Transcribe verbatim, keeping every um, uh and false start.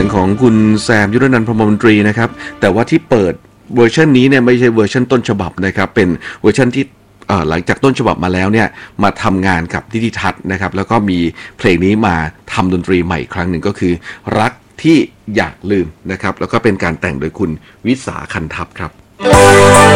งของคุณแซมยุรนันท์พรหมมนตรีนะครับแต่ว่าที่เปิดเวอร์ชันนี้เนี่ยไม่ใช่เวอร์ชันต้นฉบับนะครับเป็นเวอร์ชันที่หลังจากต้นฉบับมาแล้วเนี่ยมาทำงานกับนิติทัศน์นะครับแล้วก็มีเพลงนี้มาทำดนตรีใหม่อีกครั้งหนึ่งก็คือรักที่อยากลืมนะครับแล้วก็เป็นการแต่งโดยคุณวิสาคันทัพครับ